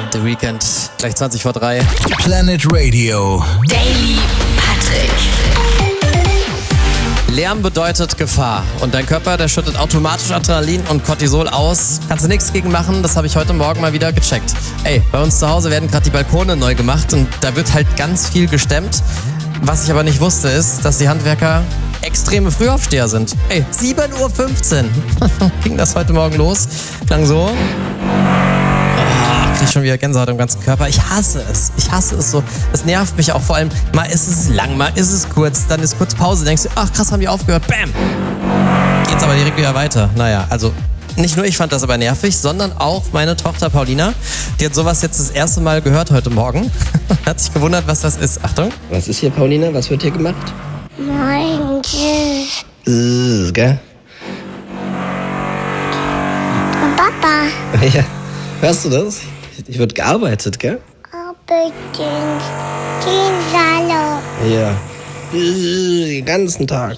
The Weeknd, gleich 20 vor 3. Planet Radio. Daily Patrick. Lärm bedeutet Gefahr und dein Körper, der schüttet automatisch Adrenalin und Cortisol aus. Kannst du nichts gegen machen, das habe ich heute Morgen mal wieder gecheckt. Ey, bei uns zu Hause werden gerade die Balkone neu gemacht und da wird halt ganz viel gestemmt. Was ich aber nicht wusste ist, dass die Handwerker extreme Frühaufsteher sind. Ey, 7:15 Uhr ging das heute Morgen los. Klang so. Krieg schon wieder Gänsehaut im ganzen Körper. Ich hasse es so. Es nervt mich auch vor allem. Mal ist es lang, mal ist es kurz, dann ist kurz Pause. Denkst du, ach krass, haben die aufgehört. Bam! Geht's aber direkt wieder weiter. Naja, also nicht nur ich fand das aber nervig, sondern auch meine Tochter Paulina. Die hat sowas jetzt das erste Mal gehört heute Morgen. Hat sich gewundert, was das ist. Achtung. Was ist hier, Paulina? Was wird hier gemacht? Nein, Gell? Papa, Ja. Hörst du das? Hier wird gearbeitet, gell? aber den Salon. Ja. Den ganzen Tag.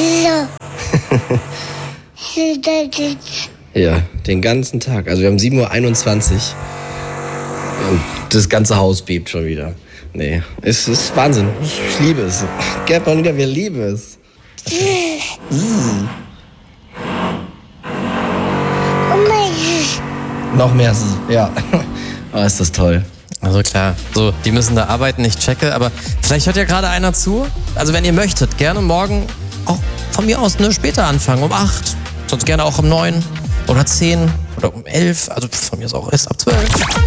Ja, den ganzen Tag. Also wir haben 7:21 Uhr. Und das ganze Haus bebt schon wieder. Nee, es ist Wahnsinn. Ich liebe es. Gell, Paulina, wir lieben es. Noch mehr. Ja. Oh, ist das toll. Also klar, so, die müssen da arbeiten, ich checke, aber vielleicht hört ja gerade einer zu. Also wenn ihr möchtet, gerne morgen auch von mir aus später anfangen, um 8. Sonst gerne auch um 9 oder 10 oder um 11. Also von mir aus auch erst ab 12.